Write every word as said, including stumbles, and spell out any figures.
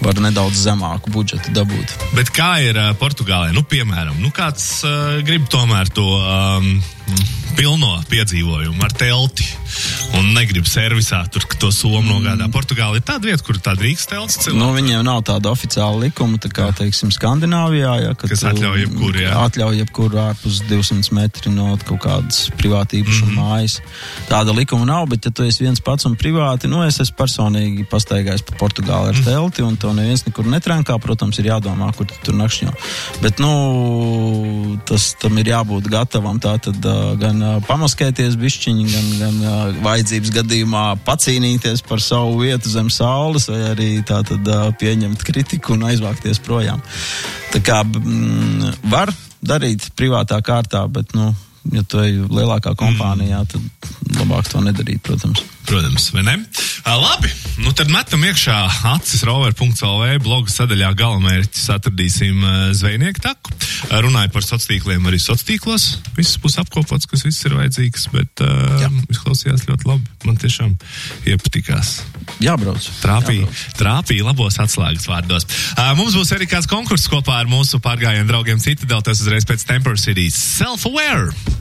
var nedaudz zemāku budžetu dabūt. Bet kā ir uh, Portugālē? Nu, piemēram, nu kāds uh, grib tomēr to um, pilno piedzīvojumu ar telti un negrib servisā tur, ka to somu nogādā. Portugāla ir tāda vieta, kur tā drīkst telts cilvēki? Nu, viņiem nav tāda oficiāla likuma, tā kā, teiksim, Skandināvijā, ja, kad kas atļauj jebkuru, jā? Atļauj jebkuru ārpus divsimt metri no kaut kādas privātības un Mhm. mājas. Tāda likuma nav, bet ja tu esi viens pats un privāti, nu, es esmu personīgi pastaigājis pa Portugāli ar telti, un to neviens nekur netrenkā, protams, ir jādomā, kur tu tur nakšņo. Bet, nu, tas tam ir jābūt gatavam, tā tad uh, gan uh, pamaskēties bišķiņi, gan, gan uh, vajadzības gadījumā pacīnīties par savu vietu zem saules, vai arī tā tad uh, pieņemt kritiku un aizvākties projām. Tā kā mm, var darīt privātā kārtā, bet, nu, ja tu ej lielākā kompānijā, tad labāk to nedarīt, protams. Protams, vai ne? Uh, labi, nu tad metam iekšā acis rover punkts el vē bloga sadaļā galamērķis atradīsim uh, zvejnieku taku. Uh, runāju par sociātīkliem arī sociātīklos. Viss būs apkopots, kas viss ir vajadzīgs, bet uh, izklausījās ļoti labi. Man tiešām iepatikās. Jābrauc. Trāpīja, Jābrauc. trāpīja labos atslēgas vārdos. Uh, mums būs arī kāds konkurss kopā ar mūsu pārgājienu draugiem Citadel, tas uzreiz pēc Temper City. Self-aware!